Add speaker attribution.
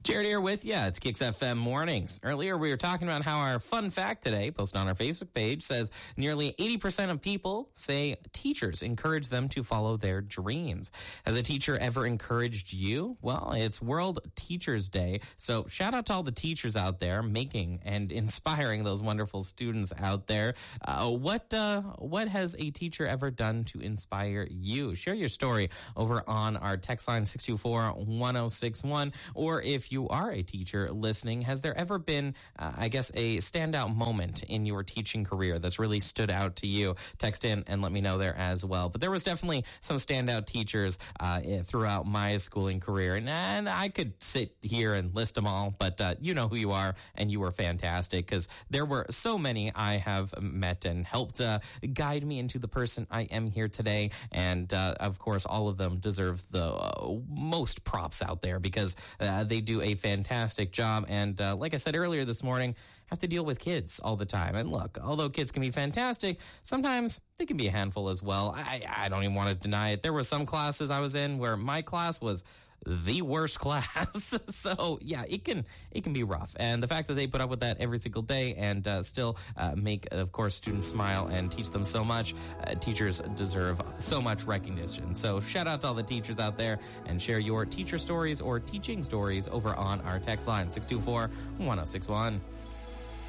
Speaker 1: Jared here with you. It's Kicks FM Mornings. Earlier, we were talking about how our fun fact today, posted on our Facebook page, says nearly 80% of people say teachers encourage them to follow their dreams. Has a teacher ever encouraged you? Well, it's World Teachers Day, so shout out to all the teachers out there making and inspiring those wonderful students out there. What has a teacher ever done to inspire you? Share your story over on our text line 624-1061, or if you are a teacher listening, has there ever been, a standout moment in your teaching career that's really stood out to you? Text in and let me know there as well. But there was definitely some standout teachers throughout my schooling career, and I could sit here and list them all, but you know who you are, and you were fantastic, because there were so many I have met and helped guide me into the person I am here today, and of course all of them deserve the most props out there, because they do a fantastic job, and like I said earlier this morning, have to deal with kids all the time. And look, although kids can be fantastic, sometimes they can be a handful as well. I don't even want to deny it. There were some classes I was in where my class was the worst class. So yeah, it can be rough. And the fact that they put up with that every single day and still make, of course, students smile and teach them so much, teachers deserve so much recognition. So shout out to all the teachers out there, and share your teacher stories or teaching stories over on our text line 624-1061.